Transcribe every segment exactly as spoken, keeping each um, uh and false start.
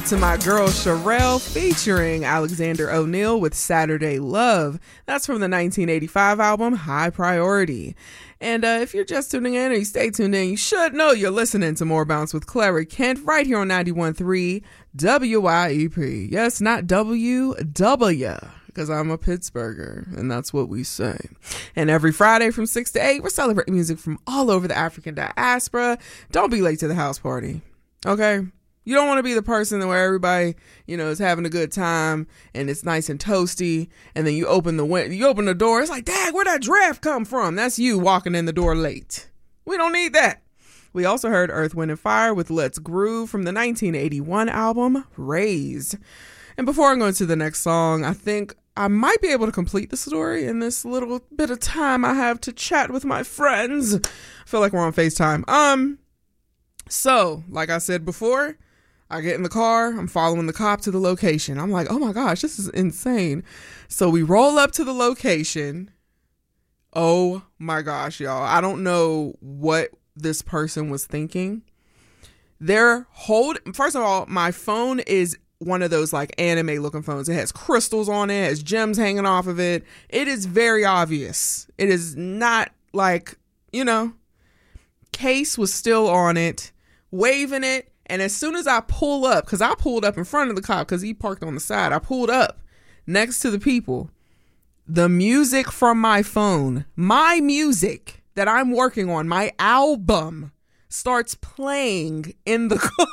To my girl Sherelle featuring Alexander O'Neal with Saturday Love. That's from the nineteen eighty-five album High Priority. And uh, if you're just tuning in or you stay tuned in, you should know you're listening to More Bounce with Clara Kent right here on ninety-one point three W Y E P. Yes, not W W, because I'm a Pittsburgher, and that's what we say. And every Friday from six to eight, we're celebrating music from all over the African diaspora. Don't be late to the house party, okay? You don't want to be the person where everybody, you know, is having a good time and it's nice and toasty, and then you open the win- you open the door, it's like, dang, where'd that draft come from? That's you walking in the door late. We don't need that. We also heard Earth, Wind and Fire with Let's Groove from the nineteen eighty-one album Raised. And before I go into the next song, I think I might be able to complete the story in this little bit of time I have to chat with my friends. I feel like we're on FaceTime. Um, so, like I said before, I get in the car, I'm following the cop to the location. I'm like, oh my gosh, this is insane. So we roll up to the location. Oh my gosh, y'all. I don't know what this person was thinking. They're hold. First of all, my phone is one of those like anime looking phones. It has crystals on it, it has gems hanging off of it. It is very obvious. It is not like, you know, case was still on it, waving it. And as soon as I pull up, because I pulled up in front of the cop because he parked on the side, I pulled up next to the people. The music from my phone, my music that I'm working on, my album, starts playing in the car.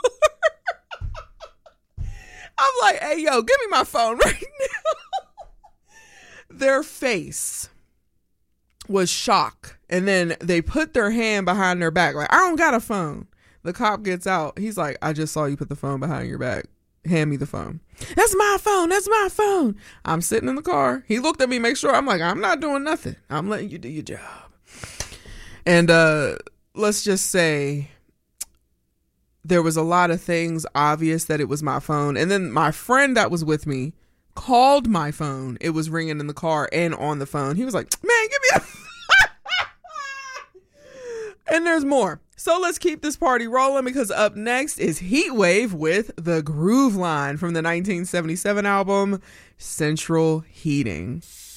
I'm like, hey, yo, give me my phone right now. Their face was shock. And then they put their hand behind their back like, I don't got a phone. The cop gets out. He's like, I just saw you put the phone behind your back. Hand me the phone. That's my phone. That's my phone. I'm sitting in the car. He looked at me, make sure. I'm like, I'm not doing nothing. I'm letting you do your job. And uh, let's just say there was a lot of things obvious that it was my phone. And then my friend that was with me called my phone. It was ringing in the car and on the phone. He was like, man, give me a And there's more. So let's keep this party rolling, because up next is Heatwave with The Groove Line from the nineteen seventy-seven album Central Heating.